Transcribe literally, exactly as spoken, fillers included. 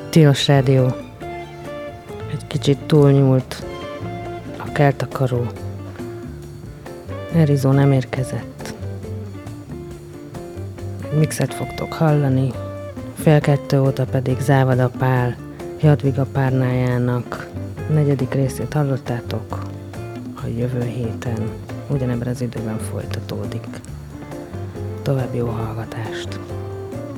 Tilos Rádió. Egy kicsit túlnyúlt a keltakaró. Erizó nem érkezett. Egy mixet fogtok hallani, fél kettő óta pedig Závada Pál Jadviga párnájának negyedik részét hallottátok. A jövő héten ugyanebben az időben folytatódik. További jó hallgatást!